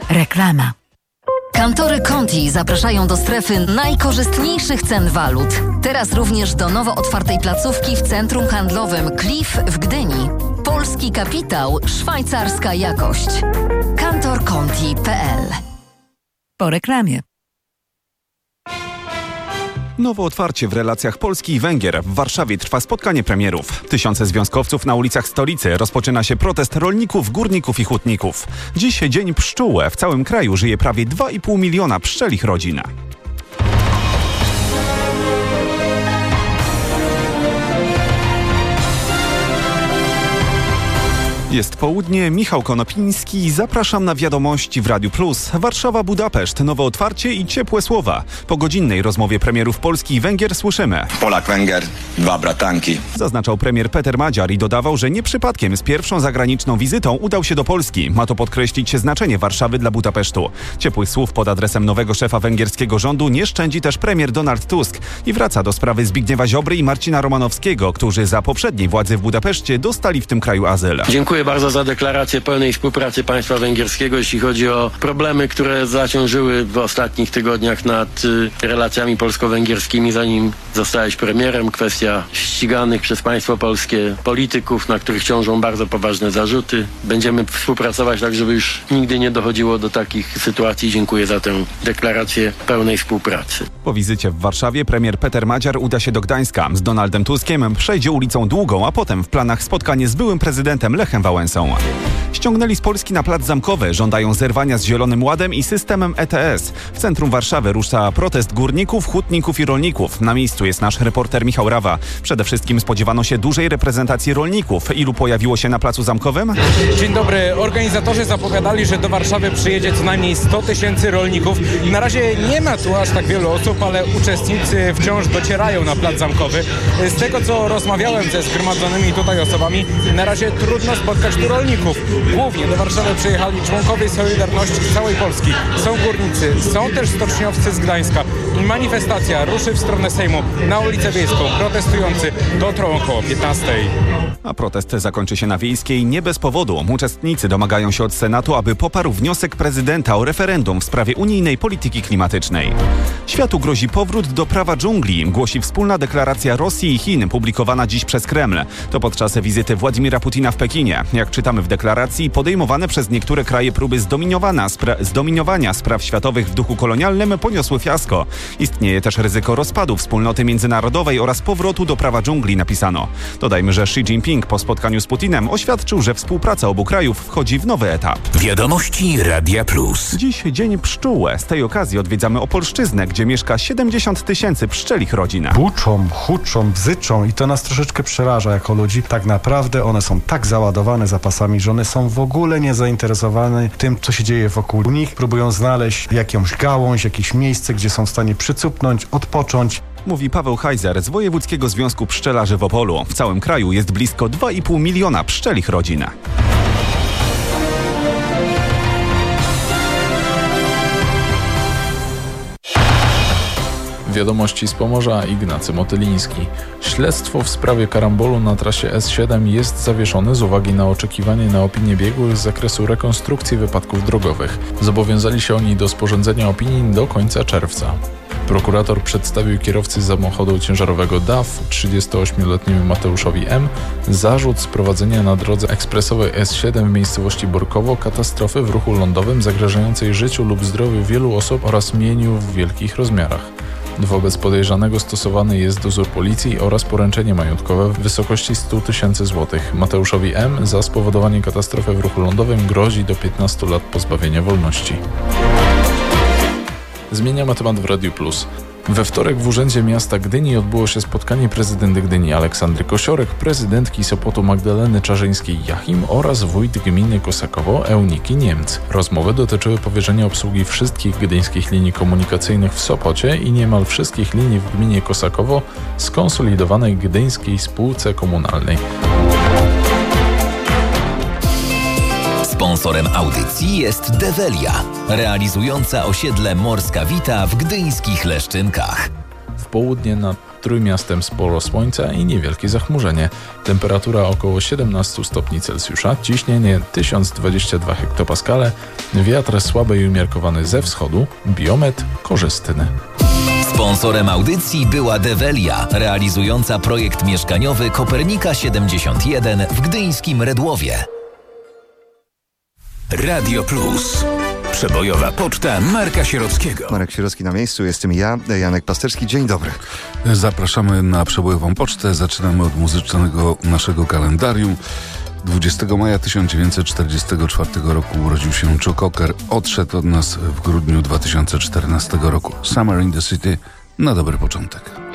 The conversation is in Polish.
Reklama. Kantory Conti zapraszają do strefy najkorzystniejszych cen walut. Teraz również do nowo otwartej placówki w centrum handlowym Cliff w Gdyni. Polski kapitał, szwajcarska jakość. kantorconti.pl. Po reklamie. Nowe otwarcie w relacjach Polski i Węgier. W Warszawie trwa spotkanie premierów. Tysiące związkowców na ulicach stolicy. Rozpoczyna się protest rolników, górników i hutników. Dziś Dzień Pszczół. W całym kraju żyje prawie 2,5 miliona pszczelich rodzin. Jest południe, Michał Konopiński, zapraszam na wiadomości w Radiu Plus. Warszawa, Budapeszt, nowe otwarcie i ciepłe słowa. Po godzinnej rozmowie premierów Polski i Węgier słyszymy: Polak-Węgier, dwa bratanki. Zaznaczał premier Peter Madziar i dodawał, że nie przypadkiem z pierwszą zagraniczną wizytą udał się do Polski. Ma to podkreślić znaczenie Warszawy dla Budapesztu. Ciepłych słów pod adresem nowego szefa węgierskiego rządu nie szczędzi też premier Donald Tusk i wraca do sprawy Zbigniewa Ziobry i Marcina Romanowskiego, którzy za poprzedniej władzy w Budapeszcie dostali w tym kraju azyl. Dziękuję bardzo za deklarację pełnej współpracy państwa węgierskiego, jeśli chodzi o problemy, które zaciążyły w ostatnich tygodniach nad relacjami polsko-węgierskimi, zanim zostałeś premierem. Kwestia ściganych przez państwo polskie polityków, na których ciążą bardzo poważne zarzuty. Będziemy współpracować tak, żeby już nigdy nie dochodziło do takich sytuacji. Dziękuję za tę deklarację pełnej współpracy. Po wizycie w Warszawie premier Peter Madziar uda się do Gdańska. Z Donaldem Tuskiem przejdzie ulicą Długą, a potem w planach spotkanie z byłym prezydentem Lechem Wałęsą. Ściągnęli z Polski na Plac Zamkowy, żądają zerwania z Zielonym Ładem i systemem ETS. W centrum Warszawy rusza protest górników, hutników i rolników. Na miejscu jest nasz reporter Michał Rawa. Przede wszystkim spodziewano się dużej reprezentacji rolników. Ilu pojawiło się na Placu Zamkowym? Dzień dobry. Organizatorzy zapowiadali, że do Warszawy przyjedzie co najmniej 100 000 rolników. Na razie nie ma tu aż tak wielu osób, ale uczestnicy wciąż docierają na Plac Zamkowy. Z tego, co rozmawiałem ze zgromadzonymi tutaj osobami, na razie trudno spotkać tu rolników. Głównie do Warszawy przyjechali członkowie Solidarności z całej Polski. Są górnicy, są też stoczniowcy z Gdańska. Manifestacja ruszy w stronę Sejmu na ulicę Wiejską. Protestujący dotrą około 15. A protest zakończy się na Wiejskiej nie bez powodu. Uczestnicy domagają się od Senatu, aby poparł wniosek prezydenta o referendum w sprawie unijnej polityki klimatycznej. Światu grozi powrót do prawa dżungli, głosi wspólna deklaracja Rosji i Chin, publikowana dziś przez Kreml. To podczas wizyty Władimira Putina w Pekinie. Jak czytamy w deklaracji, podejmowane przez niektóre kraje próby zdominowania spraw światowych w duchu kolonialnym poniosły fiasko. Istnieje też ryzyko rozpadu wspólnoty międzynarodowej oraz powrotu do prawa dżungli, napisano. Dodajmy, że Xi Jinping po spotkaniu z Putinem oświadczył, że współpraca obu krajów wchodzi w nowy etap. Wiadomości Radia Plus. Dziś Dzień Pszczół. Z tej okazji odwiedzamy Opolszczyznę, gdzie mieszka 70 000 pszczelich rodzin. Buczą, huczą, bzyczą i to nas troszeczkę przeraża jako ludzi. Tak naprawdę one są tak załadowane zapasami, że one są w ogóle nie zainteresowane tym, co się dzieje wokół nich. Próbują znaleźć jakąś gałąź, jakieś miejsce, gdzie są w stanie przycupnąć, odpocząć. Mówi Paweł Hajzer z Wojewódzkiego Związku Pszczelarzy w Opolu. W całym kraju jest blisko 2,5 miliona pszczelich rodzin. Wiadomości z Pomorza, Ignacy Motyliński. Śledztwo w sprawie karambolu na trasie S7 jest zawieszone z uwagi na oczekiwanie na opinię biegłych z zakresu rekonstrukcji wypadków drogowych. Zobowiązali się oni do sporządzenia opinii do końca czerwca. Prokurator przedstawił kierowcy samochodu ciężarowego DAF 38-letniemu Mateuszowi M. zarzut sprowadzenia na drodze ekspresowej S7 w miejscowości Borkowo katastrofy w ruchu lądowym zagrażającej życiu lub zdrowiu wielu osób oraz mieniu w wielkich rozmiarach. Wobec podejrzanego stosowany jest dozór policji oraz poręczenie majątkowe w wysokości 100 000 złotych. Mateuszowi M. za spowodowanie katastrofy w ruchu lądowym grozi do 15 lat pozbawienia wolności. Zmieniamy temat w Radiu Plus. We wtorek w Urzędzie Miasta Gdyni odbyło się spotkanie prezydenta Gdyni Aleksandry Kosiorek, prezydentki Sopotu Magdaleny Czarzyńskiej-Jachim oraz wójt gminy Kosakowo Euniki Niemc. Rozmowy dotyczyły powierzenia obsługi wszystkich gdyńskich linii komunikacyjnych w Sopocie i niemal wszystkich linii w gminie Kosakowo skonsolidowanej gdyńskiej spółce komunalnej. Sponsorem audycji jest Develia, realizująca osiedle Morska Wita w gdyńskich Leszczynkach. W południe nad Trójmiastem sporo słońca i niewielkie zachmurzenie. Temperatura około 17 stopni Celsjusza, ciśnienie 1022 hektopaskale, wiatr słaby i umiarkowany ze wschodu, biometr korzystny. Sponsorem audycji była Develia, realizująca projekt mieszkaniowy Kopernika 71 w gdyńskim Redłowie. Radio Plus. Przebojowa poczta Marka Sierockiego. Marek Sierocki na miejscu, jestem ja, Janek Pasterski. Dzień dobry. Zapraszamy na przebojową pocztę. Zaczynamy od muzycznego naszego kalendarium. 20 maja 1944 roku urodził się Joe Cocker. Odszedł od nas w grudniu 2014 roku. Summer in the City na dobry początek.